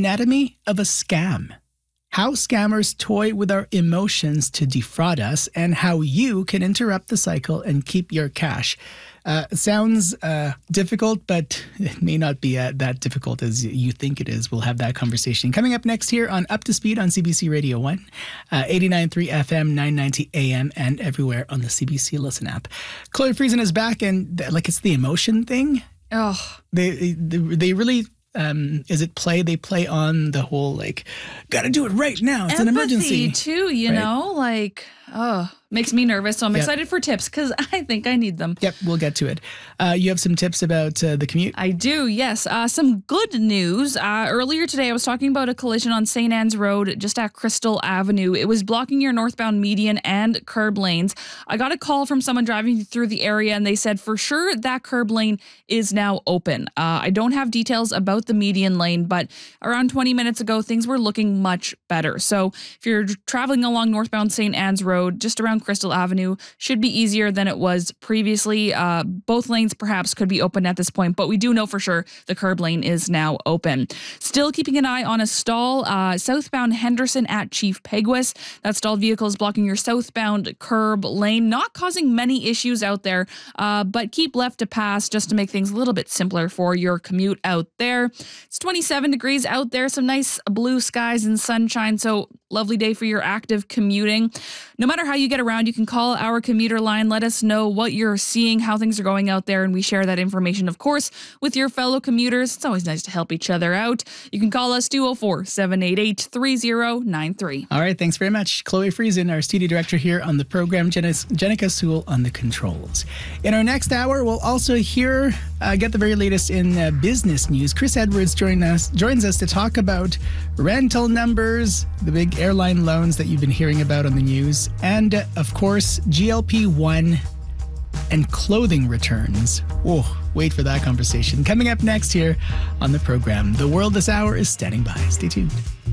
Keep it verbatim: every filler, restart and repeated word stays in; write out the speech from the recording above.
anatomy of a scam. How scammers toy with our emotions to defraud us, and how you can interrupt the cycle and keep your cash. Uh, sounds uh, difficult, but it may not be uh, that difficult as you think it is. We'll have that conversation coming up next here on Up to Speed on C B C Radio one, uh, eighty-nine point three F M, nine ninety A M, and everywhere on the C B C Listen app. Chloe Friesen is back, and th- like it's the emotion thing. Oh, They they, they really. Um, is it play? They play on the whole, like, gotta do it right now. It's empathy an emergency. too, you Right. know, like, oh, makes me nervous. So I'm Yep. excited for tips because I think I need them. Yep, we'll get to it. Uh, you have some tips about uh, the commute? I do, yes. Uh, some good news. Uh, earlier today, I was talking about a collision on Saint Anne's Road just at Crystal Avenue. It was blocking your northbound median and curb lanes. I got a call from someone driving through the area, and they said for sure that curb lane is now open. Uh, I don't have details about the median lane, but around twenty minutes ago, things were looking much better. So if you're traveling along northbound Saint Anne's Road, just around Crystal Avenue, should be easier than it was previously. Uh, both lanes perhaps could be open at this point, but we do know for sure the curb lane is now open. Still keeping an eye on a stall uh, southbound Henderson at Chief Peguis. That stalled vehicle is blocking your southbound curb lane, not causing many issues out there, uh, but keep left to pass just to make things a little bit simpler for your commute out there. It's twenty-seven degrees out there, some nice blue skies and sunshine, so lovely day for your active commuting. No matter how you get around, you can call our commuter line. Let us know what you're seeing, how things are going out there, and we share that information, of course, with your fellow commuters. It's always nice to help each other out. You can call us two oh four, seven eight eight, three oh nine three. All right, thanks very much. Chloe Friesen, our studio director here on the program, Jen- Jenica Sewell on the controls. In our next hour, we'll also hear, uh, get the very latest in uh, business news. Chris Edwards join us, joins us to talk about rental numbers, the big airline loans that you've been hearing about on the news, and, uh, of course, G L P one and clothing returns. Whoa, wait for that conversation. Coming up next here on the program. The World This Hour is standing by. Stay tuned.